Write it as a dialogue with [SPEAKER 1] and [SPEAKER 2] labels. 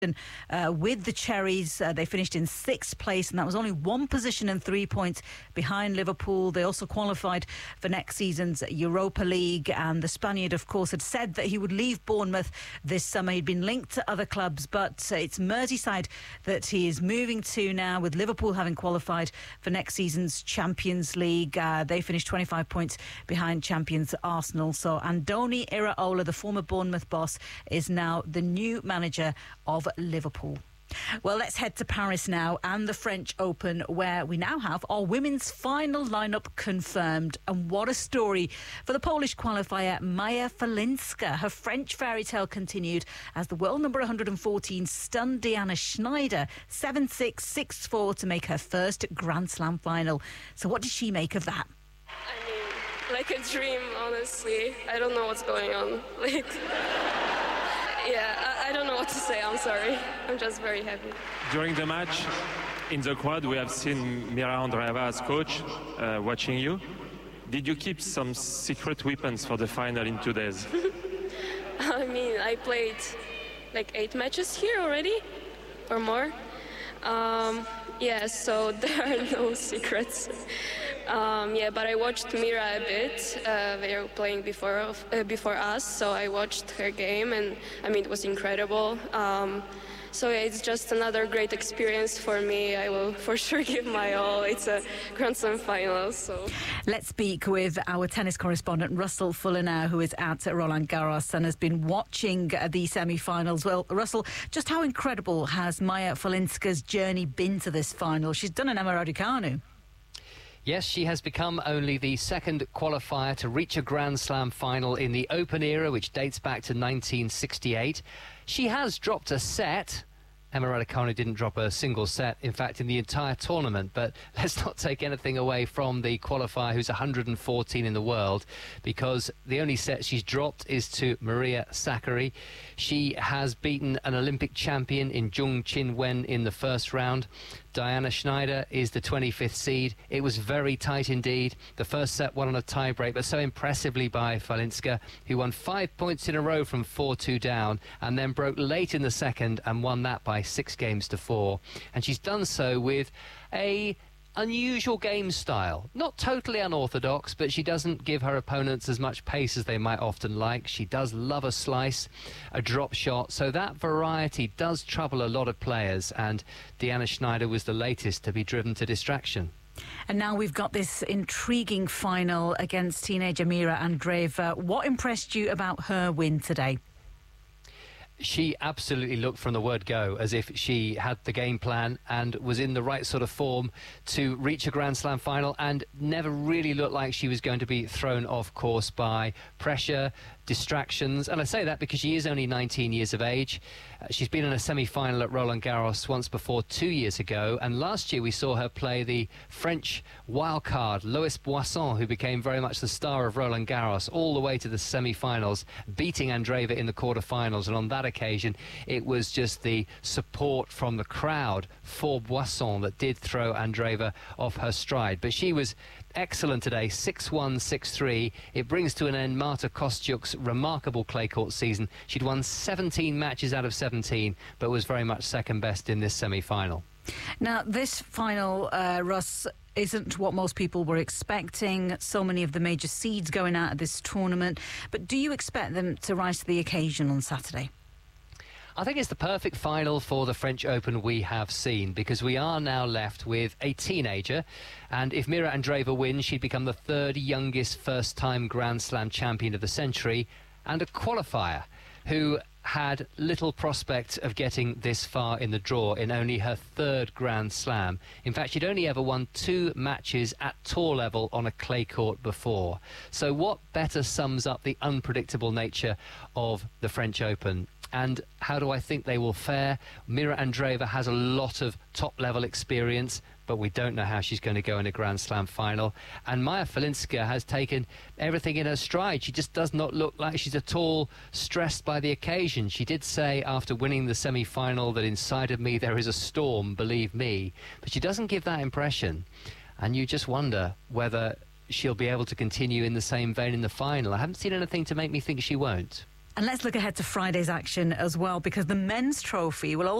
[SPEAKER 1] with the Cherries. They finished in 6th place, and that was only 1 position and 3 points behind Liverpool. They also qualified for next season's Europa League, and the Spaniard, of course, had said that he would leave Bournemouth this summer. He'd been linked to other clubs, but it's Merseyside that he is moving to now, with Liverpool having qualified for next season's Champions League. They finished 25 points behind champions Arsenal. So Andoni Iraola, the former Bournemouth boss, is now the new manager of Liverpool. Well, let's head to Paris now and the French Open, where we now have our women's final lineup confirmed. And what a story for the Polish qualifier Maja Falinska. Her French fairy tale continued as the world number 114 stunned Diana Schneider 7-6, 6-4 to make her first Grand Slam final. So what did she make of that?
[SPEAKER 2] I mean, like a dream, honestly. I don't know what's going on. Yeah, I don't know what to say, I'm sorry. I'm just very happy.
[SPEAKER 3] During the match, in the crowd, we have seen Mira Andreeva as coach, watching you. Did you keep some secret weapons for the final in 2 days?
[SPEAKER 2] I mean, I played like 8 matches here already, or more. Yeah, so there are no secrets. Yeah, but I watched Mira a bit. They were playing before us, so I watched her game, and I mean, it was incredible. So yeah, it's just another great experience for me. I will for sure give my all. It's a Grand Slam final, so.
[SPEAKER 1] Let's speak with our tennis correspondent Russell Fuller now, who is at Roland Garros and has been watching the semi-finals. Well, Russell, just how incredible has Maja Falinska's journey been to this final? She's done an Emma Raducanu.
[SPEAKER 4] Yes, she has become only the second qualifier to reach a Grand Slam final in the Open era, which dates back to 1968. She has dropped a set. Emma Raducanu didn't drop a single set, in fact, in the entire tournament. But let's not take anything away from the qualifier, who's 114 in the world, because the only set she's dropped is to Maria Sakkari. She has beaten an Olympic champion in Jung Chin-wen in the first round. Diana Schneider is the 25th seed. It was very tight indeed. The first set won on a tie-break, but so impressively by Falinska, who won 5 points in a row from 4-2 down, and then broke late in the second and won that by 6 games to 4. And she's done so with a unusual game style. Not totally unorthodox, but she doesn't give her opponents as much pace as they might often like. She does love a slice, a drop shot, so that variety does trouble a lot of players, and Diana Schneider was the latest to be driven to distraction.
[SPEAKER 1] And now we've got this intriguing final against teenager Mira Andreeva. What impressed you about her win today?
[SPEAKER 4] She absolutely looked from the word go as if she had the game plan and was in the right sort of form to reach a Grand Slam final, and never really looked like she was going to be thrown off course by pressure, distractions. And I say that because she is only 19 years of age. She's been in a semi-final at Roland Garros once before 2 years ago, and last year we saw her play the French wildcard Lois Boisson, who became very much the star of Roland Garros, all the way to the semi-finals, beating Andreeva in the quarter-finals. And on that occasion it was just the support from the crowd for Boisson that did throw Andreeva off her stride. But she was excellent today, 6-1, 6-3. It brings to an end Marta Kostyuk's remarkable clay court season. She'd won 17 matches out of 17, but was very much second best in this semi-final.
[SPEAKER 1] Now, this final, Russ, isn't what most people were expecting. So many of the major seeds going out of this tournament. But do you expect them to rise to the occasion on Saturday?
[SPEAKER 4] I think it's the perfect final for the French Open we have seen, because we are now left with a teenager, and if Mira Andreeva wins, she'd become the 3rd youngest first-time Grand Slam champion of the century, and a qualifier who had little prospect of getting this far in the draw in only her 3rd Grand Slam. In fact, she'd only ever won 2 matches at tour level on a clay court before. So what better sums up the unpredictable nature of the French Open? And how do I think they will fare? Mira Andreeva has a lot of top-level experience, but we don't know how she's going to go in a Grand Slam final. And Maja Falinska has taken everything in her stride. She just does not look like she's at all stressed by the occasion. She did say after winning the semi-final that inside of me there is a storm, believe me. But she doesn't give that impression. And you just wonder whether she'll be able to continue in the same vein in the final. I haven't seen anything to make me think she won't.
[SPEAKER 1] And let's look ahead to Friday's action as well, because the men's trophy will